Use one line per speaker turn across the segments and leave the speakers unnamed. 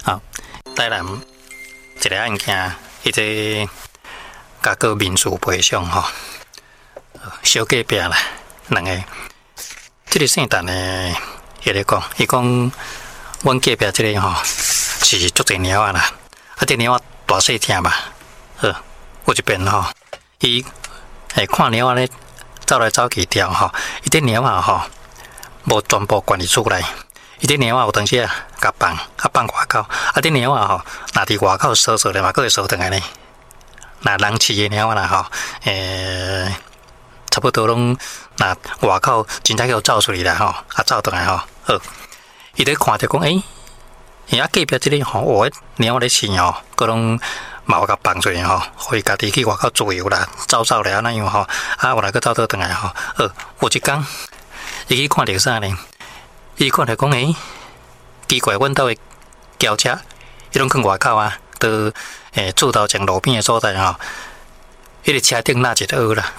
啊，台南一个案件，伊这甲个民事赔偿吼，小隔壁啦，两个，这个姓陈的，伊咧讲，伊讲，阮隔壁这个吼是足侪猫啊啦，这猫大细只嘛，有一遍吼，伊看猫啊咧走来走去跳吼，伊这猫啊吼，无全部关伫厝内。伊这猫啊，有当时啊，甲放外口，这猫啊吼，若伫外口扫咧嘛，佫会扫转来呢。若人饲的猫啊啦吼，差不多拢，若外口真正叫走出去啦吼，走转来吼，伊咧看着讲，伊隔壁即个吼，猫咧饲吼，佫拢嘛有甲放出去吼，互伊家己去外口自由啦，走咧安那样吼，有来佫走倒转来吼，有一工，伊去看着啥呢？伊看着讲，奇怪，阮兜的轿车，伊拢囥外口啊，都厝头前路边的所在吼，迄个车顶哪一个啦？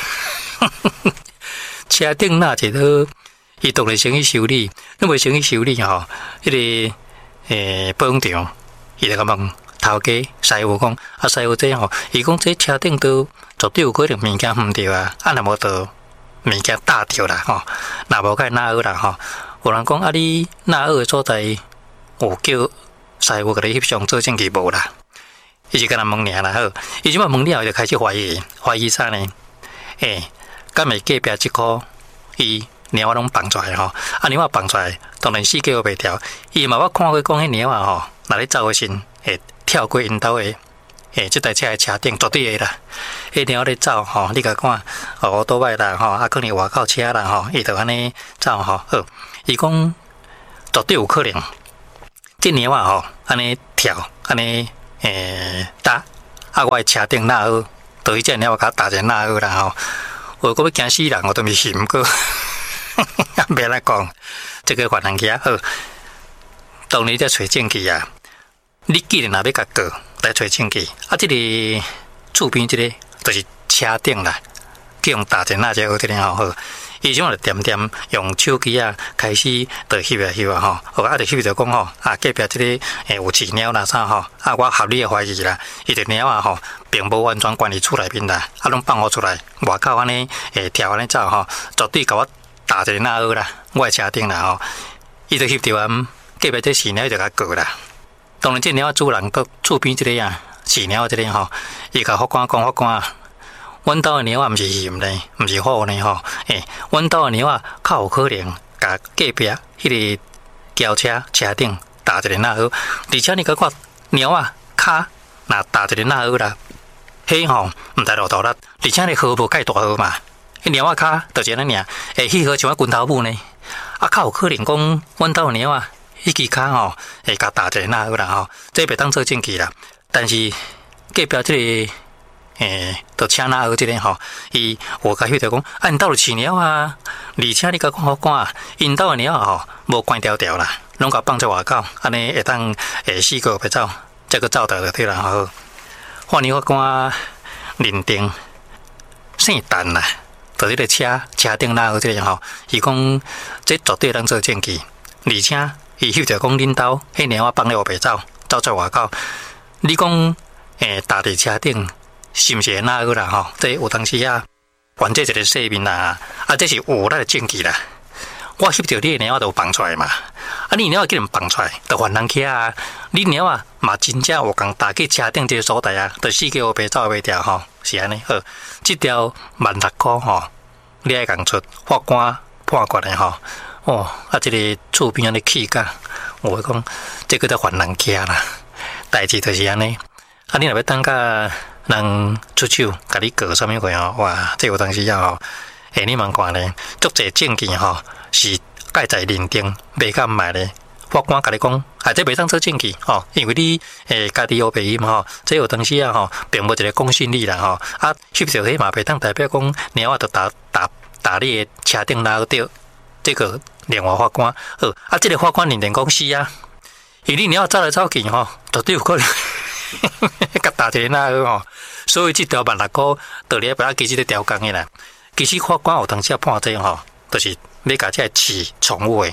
车顶哪一个？伊当然先去修理，因为先去修理吼，迄个保养厂，伊就甲问头家师傅讲，师傅这吼，伊讲这车顶都绝对有可能物件毋对啊，若无到物件打着啦吼，若无该哪啦吼。有人讲你哪的所在有叫师傅甲你翕相做证据无啦？伊是甲人问尔啦，好，伊即摆问了就开始怀疑啥呢？敢会隔壁即颗伊猫拢放出来吼，猫放出来，当然死叫袂掉。伊嘛我看过讲迄猫吼，若咧走诶时会跳过因兜诶，即台车诶车顶绝对会啦。迄猫咧走吼，你甲看乌多摆啦吼，可能外口车啦吼，伊就安尼走吼，好。伊讲绝对有可能，这猫啊吼，安尼跳，安尼搭，我的车顶哪好，就伊只猫甲搭者哪好啦吼。我要惊死人，我都未信过，别来讲，这个犯人去好，当然在找证据啊。你既然若要甲告，来找证据，这个厝边这个就是车顶啦，叫用搭者哪只好这个好。伊种就点点用手机啊，开始就翕啊吼，就翕着讲吼，隔壁即个有饲猫啦啥吼，我合理的怀疑啦，伊只猫啊吼，并无完全关伫厝内面啦，拢放我出来，外口安尼跳安尼走吼，绝对甲我打一个哪好啦，我的车顶啦吼，伊就翕着隔壁这饲猫就甲告啦。当然，这猫主人佮厝边即个啊，饲猫即个吼，伊甲法官讲，法官啊。阮兜的猫啊，毋是嫌呢，毋是好呢吼。阮兜的猫啊，较有可能甲隔壁迄个轿车顶搭一个哪好，而且你甲看猫啊，骹若搭一个哪好啦，迄吼毋知落大力，而且你号无介大号嘛，迄猫啊骹就是安尼尔，迄号像拳头母呢，较有可能讲阮兜的猫啊，迄支骹吼会甲搭一个哪好啦吼，这袂当做证据啦，但是隔壁即个。就请哪好即个吼，伊有甲翕着讲，因兜有饲猫啊，而且你甲讲法官，因兜的猫啊吼，无关条条啦，拢甲放在外口，安尼会当死个袂走，再个走倒就对啦吼。法院法官认定姓陈啦，就即个车顶哪好即个吼，伊讲这绝对当做证据，而且伊翕着讲恁兜迄猫啊放了袂走，走在外口，你讲搭伫车顶。是毋是哪好啦吼？这有当时啊，犯这一个性命啦，这是有咱的证据啦。我翕到你的猫就放出来嘛，你猫既然放出来，就犯人去啊。你猫啊嘛真正有共搭去车顶这个所在啊，就死叫袂走袂掉吼，是安尼好。这条16,000吼，你爱共出法官判决的吼。这个厝边安尼气甲，我讲这个叫犯人去啦。代志就是安尼，你若要等甲。人出手，甲你告啥物货吼？哇，这有当时啊吼，你茫看咧，足侪证据吼是盖在认定，袂甲毋买咧。法官甲你讲，这袂当做证据吼，因为你家己有病吼，这有当时啊吼，并无一个公信力啦吼。翕着迄嘛，袂当代表讲猫啊，就打你的车顶拉着，这个另外法官这个法官认定讲是啊，因为你猫走来走去吼，绝对有可能。甲打一个哪好吼，所以这条16,000道理本来其实咧调工的啦。其实法官有当时判这吼，就是要甲这饲宠物的，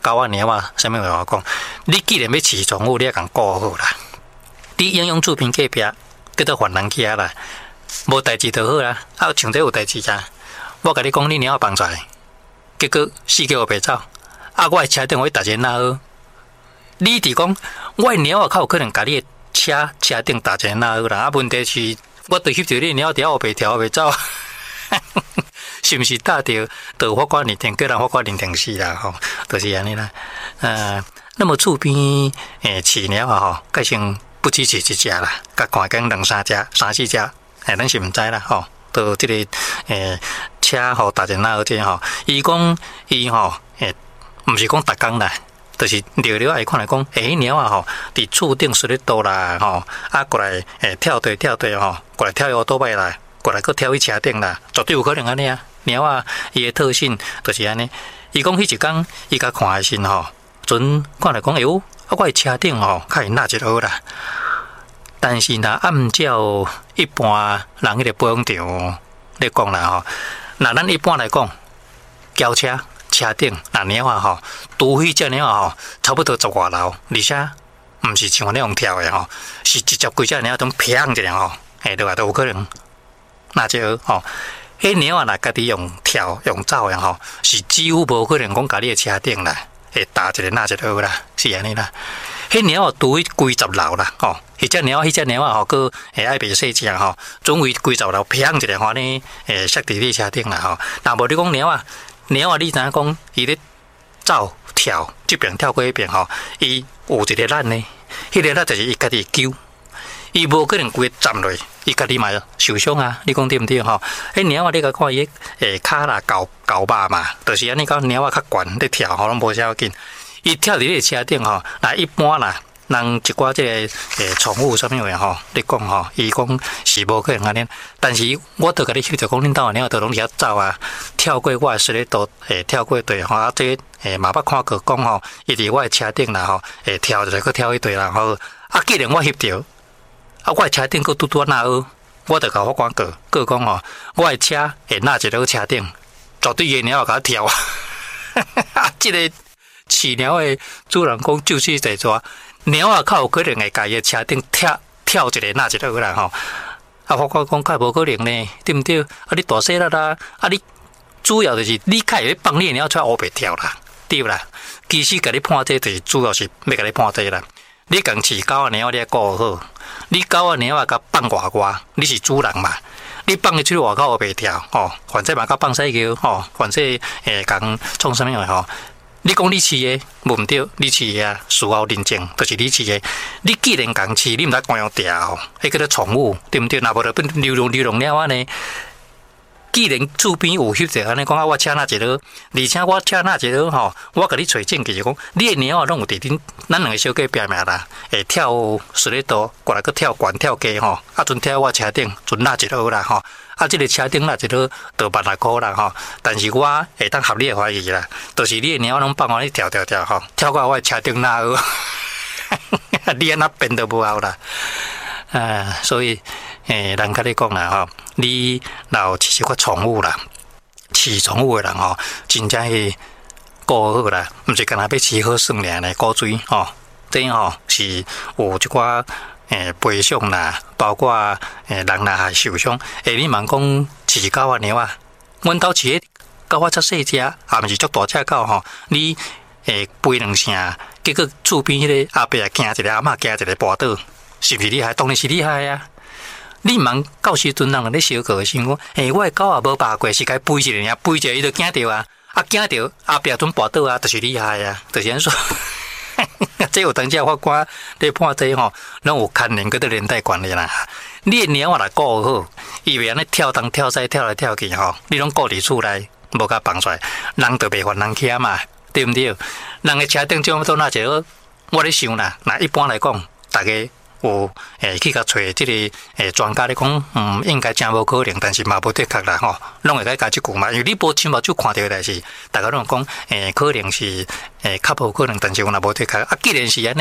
狗啊、猫啊，啥物话讲？你既然要饲宠物，你要共顾好啦。你养养厝边隔壁，叫做烦人去啊啦，无代志就好啦。啊，像这有代志啊，我甲你讲，你猫放出来，结果4个月袂走，啊，我的车顶我逐日哪好？你伫讲，我的猫啊，较有可能甲你的车顶逐日哪好啦？啊，问题是，我对翕着你猫伫遐黑白跳袂走。是毋是搭着就法官认定，个人法官认定是啦吼，就是安尼啦。那么厝边饲猫啊吼，改成不止饲一只啦，甲看见2、3只、3、4只，咱是毋知啦吼。到即个车吼，逐日哪好这吼，伊讲伊吼毋是讲逐工啦，就是聊聊爱看来讲，猫啊吼，伫厝顶睡咧倒啦吼，啊过来跳地吼，过来跳摇倒摆啦。过来，佮跳去车顶啦，绝对有可能安尼啊！猫啊，伊的特性就是安尼。伊讲迄一工，伊甲看的时吼，阵看来讲，哎呦，啊，我的车顶吼，较会纳一号啦。但是若按照一般人迄个保养场咧讲啦吼，那咱一般来讲，轿车顶那猫啊吼，除非只猫啊吼，差不多10外楼，而且毋是像那种跳的吼，是直接规只猫种砰一下吼，对吧？都有可能。那就吼，迄猫啊，若家己用跳用走的吼，是几乎无可能讲家己的车顶啦，会打一个那一个啦，是安尼啦。迄猫啊，除非规10楼啦，吼，迄只猫啊，吼，佮爱袂细只吼，总为规10楼砰一下吼呢，摔伫你车顶啦吼。若无你讲猫啊，你知影讲伊咧走跳，这边跳过迄边吼，伊有一个咱呢，迄个咱就是伊家己揪。伊无可能规站落，伊家己嘛受伤啊！你讲对毋对吼？迄猫啊，你甲看伊骹啦、狗肉嘛，就是安尼讲猫啊较悬咧跳，吼拢无啥要紧。伊跳伫你车顶吼，那一般啦，人一寡即个宠物啥物话吼，你讲吼，伊讲是无可能安尼。但是我都甲你翕着讲，恁兜的猫都拢伫遐走啊，跳过我水咧都跳过地吼，啊这嘛捌看过讲吼，伊伫我的车顶啦吼，跳就去跳迄地啦吼，啊既然我翕着。啊！我的车顶佫拄拄哪好，我著甲法官告讲吼，我的车会哪一个车顶，绝对个猫甲我跳啊！即个饲猫的主人讲就是在抓猫啊，较有可能会家己的车顶跳一个哪一个啦吼。啊，法官讲较无可能呢，对毋对？啊，你大细力啦，啊，你主要就是你较会放你的猫出来黑白跳啦，对啦。其实甲你判这就是主要是要甲你判这啦。你共饲狗啊猫，你要顾好。你狗啊猫啊，甲放外，你是主人嘛？你放伊出去外口黑白跳吼，反正嘛甲放屎球吼，反正共创啥物话吼？你讲你饲的无毋对，你饲的啊，事后认证就是你饲的。你既然共饲，你毋知关样调，迄叫做宠物，对毋对？若无就变流浪猫啊呢？既然厝边有翕着安尼讲啊，我车哪一落，而且我车哪一落吼，我甲你找证据就讲，你的猫啊拢有伫咱两个小隔壁面啦，会跳水咧倒，过来佮跳悬跳低吼，啊，阵跳我车顶，阵哪一落啦吼，啊，即个车顶哪一落就100来箍啦吼，但是我会当合理怀疑啦，就是你的猫拢放我咧跳吼，跳到我的车顶哪好，你安那变都无效啦，所以。人甲你讲啦吼，你若有饲一款宠物啦，饲宠物的人吼，真正是顾好啦，毋是干那要饲好算尔呢，顾水吼，这吼是有一寡赔偿啦，包括人若还受伤，你问讲饲狗啊猫啊，阮兜饲狗啊遮细只，也毋是足大只狗吼，你赔2声，结果厝边迄个阿伯啊惊一个，阿嬷惊一个跋倒，是毋是厉害？当然是厉害啊！你问到时阵人咧小可想讲，我的狗也无捌过，是该背一个尔，背一个伊就惊着啊，啊惊着后壁阵跋倒啊，就是厉害啊，就是安说。这有当时法官咧判这吼，拢有牵连，佮个连带关系啦。你的猫啊来顾好，伊袂安尼跳东跳西跳来跳去吼，你拢顾伫厝内，无甲放出来，人就袂烦人起嘛，对毋对？人的车顶怎都那一个，我咧想啦，那一般来讲，大家。有去甲找即个专家咧讲，应该真无可能，但是嘛无的确啦吼，拢会甲加即句嘛，因为你无亲目睭看到的代志，大家拢讲可能是较无可能，但是我若无的确啊，既然是安尼，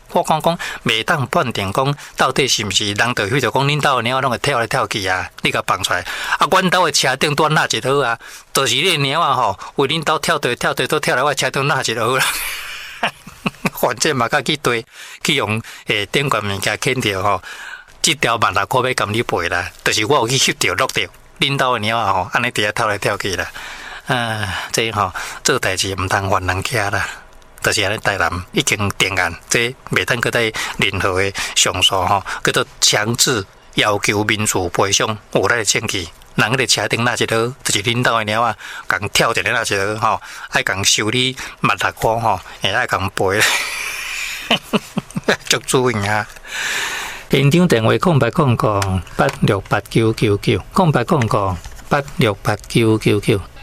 我讲袂当判定讲到底是毋是人就迄着讲恁兜的猫拢会跳来跳去啊，你甲放出来。啊，阮兜的车顶拄哪一号啊，就是你的猫啊吼，为恁兜跳都跳来我车顶哪一号啦。反正嘛，甲去对去用顶悬物件牵着吼，即条万6块要甲你赔啦，就是我有去翕着录着恁兜的猫啊吼，安尼伫遐跳来跳去啦。这吼做代志毋通怨人家啦。就是安尼，台南已经定案，这袂当搁在任何的上诉吼，叫做强制要求民事赔偿，有来证据。人个车顶那一号，就是恁兜的猫啊，共跳一个那一号吼，爱共收你1,600块吼，爱共赔，足注意啊！现场电话0800868999，0800868999。